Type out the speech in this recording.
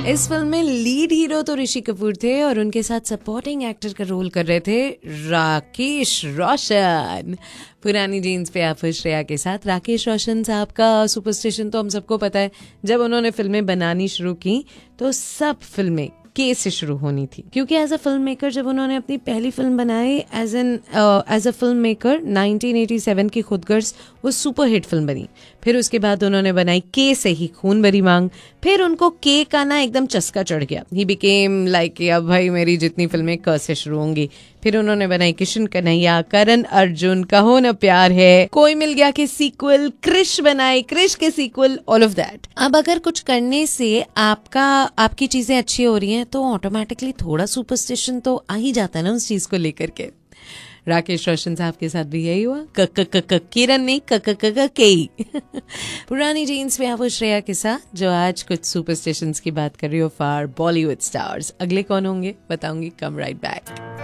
इस फिल्म में lead hero तो ऋषि कपूर थे और उनके साथ सपोर्टिंग एक्टर का रोल कर रहे थे राकेश रोशन। पुरानी जीन्स पे आप श्रेया के साथ राकेश रोशन साहब का सुपरस्टिशन तो हम सबको पता है। जब उन्होंने फिल्में बनानी शुरू की तो सब फिल्में के से शुरू होनी थी, क्योंकि एज अ फिल्म मेकर जब उन्होंने अपनी पहली फिल्म बनाई एज अ फिल्म मेकर 1987 की खुदगर्ज, वो सुपर हिट फिल्म बनी। फिर उसके बाद उन्होंने बनाई के से ही खून भरी मांग। फिर उनको के का ना एकदम चस्का चढ़ गया। ही बिकेम लाइक अब भाई मेरी जितनी फिल्में क से शुरू होंगी। फिर उन्होंने बनाई किशन कन्हैया, करण अर्जुन, कहो न प्यार है, कोई मिल गया के सीक्वल, क्रिश बनाई, क्रिश के सीक्वल, ऑल ऑफ दैट। अब अगर कुछ करने से आपकी चीजें अच्छी हो रही हैं तो ऑटोमेटिकली थोड़ा सुपरस्टिशन तो आ ही जाता है ना उस चीज को लेकर के। राकेश रोशन साहब के साथ भी यही हुआ। किरण नहीं के पुरानी जीन्स में आप श्रेया के साथ, जो आज कुछ सुपरस्टिशंस की बात कर रही हो फॉर बॉलीवुड स्टार्स। अगले कौन होंगे बताऊंगी, कम राइट बैक।